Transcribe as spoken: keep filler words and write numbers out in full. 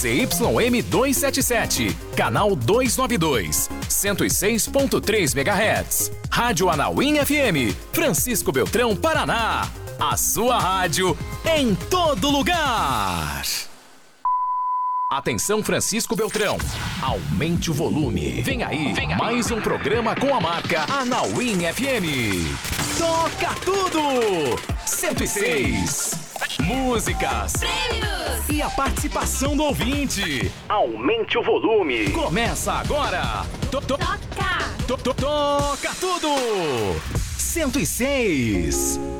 Z Y M duzentos e setenta e sete, canal duzentos e noventa e dois, cento e seis ponto três megahertz. Rádio Anauim F M, Francisco Beltrão, Paraná. A sua rádio em todo lugar. Atenção, Francisco Beltrão. Aumente o volume. Vem aí, Vem aí. mais um programa com a marca Anauim F M. Toca tudo! cento e seis. Músicas. Prêmios. E a participação do ouvinte. Aumente o volume. Começa agora. To- to- Toca. to- to- Toca tudo! cento e seis.